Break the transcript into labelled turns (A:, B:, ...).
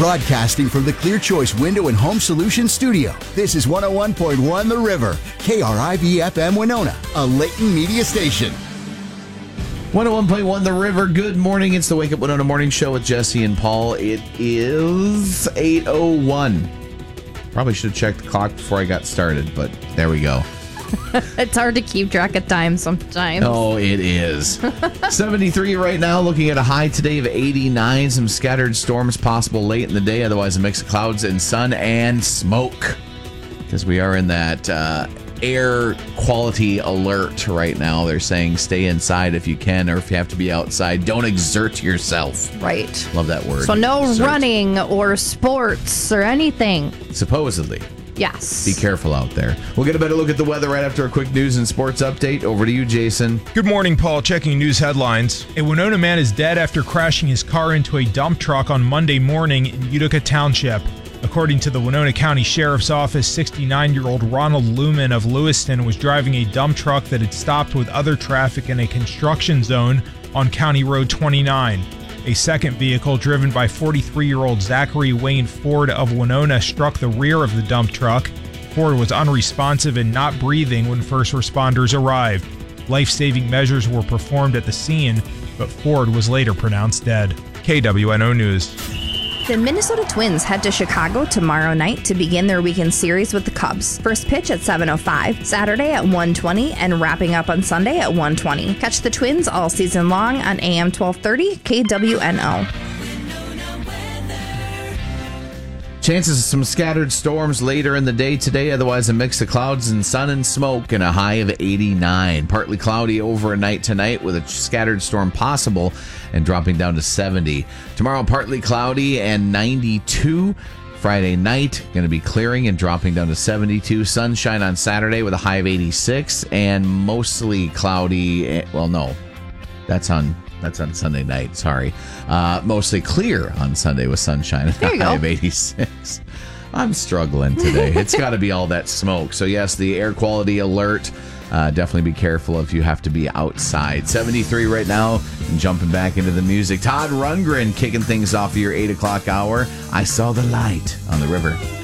A: Broadcasting from the Clear Choice Window and Home Solutions studio, this is 101.1 The River, KRIV-FM Winona, a Layton media station.
B: 101.1 The River, good morning. It's the Wake Up Winona Morning Show with Jesse and Paul. It is 8:01. Probably should have checked the clock before I got started, but there we go.
C: It's hard to keep track of time sometimes.
B: Oh, it is. 73 right now, looking at a high today of 89. Some scattered storms possible late in the day. Otherwise, a mix of clouds and sun and smoke. Because we are in that air quality alert right now. They're saying stay inside if you can, or if you have to be outside, don't exert yourself.
C: Right.
B: Love that word.
C: So no
B: exert.
C: running or sports or anything.
B: Supposedly.
C: Yes.
B: Be careful out there. We'll get a better look at the weather right after a quick news and sports update. Over to you, Jason.
D: Good morning, Paul. Checking news headlines. A Winona man is dead after crashing his car into a dump truck on Monday morning in Utica Township. According to the Winona County Sheriff's Office, 69-year-old Ronald Lumen of Lewiston was driving a dump truck that had stopped with other traffic in a construction zone on County Road 29. A second vehicle, driven by 43-year-old Zachary Wayne Ford of Winona, struck the rear of the dump truck. Ford was unresponsive and not breathing when first responders arrived. Life-saving measures were performed at the scene, but Ford was later pronounced dead. KWNO News.
C: The Minnesota Twins head to Chicago tomorrow night to begin their weekend series with the Cubs. First pitch at 7:05, Saturday at 1:20, and wrapping up on Sunday at 1:20. Catch the Twins all season long on AM 1230 KWNO.
B: Chances of some scattered storms later in the day today. Otherwise, a mix of clouds and sun and smoke and a high of 89. Partly cloudy overnight tonight with a scattered storm possible and dropping down to 70. Tomorrow, partly cloudy and 92. Friday night, going to be clearing and dropping down to 72. Sunshine on Saturday with a high of 86 and mostly cloudy. Well, no, that's on Sunday night. Sorry. Mostly clear on Sunday with sunshine and a high of 86. I'm struggling today. It's got to be all that smoke. So, yes, the air quality alert. Definitely be careful if you have to be outside. 73 right now. And jumping back into the music. Todd Rundgren kicking things off of your 8 o'clock hour. I Saw the Light on the River.